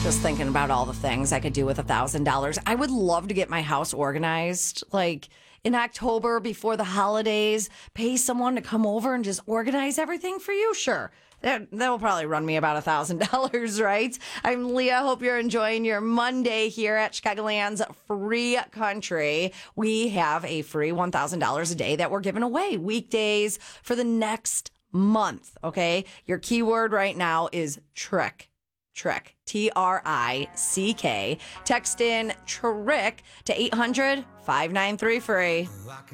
Just thinking about all the things I could do with $1,000. I would love to get my house organized, like in October before the holidays. Pay someone to come over and just organize everything for you. Sure, that'll probably run me about $1,000, right? I'm Leah. Hope you're enjoying your Monday here at Chicagoland's Free Country. We have a free $1,000 a day that we're giving away weekdays for the next month. Okay, your keyword right now is trick. Trick. TRICK. Text in TRICK to 800-593-FREE.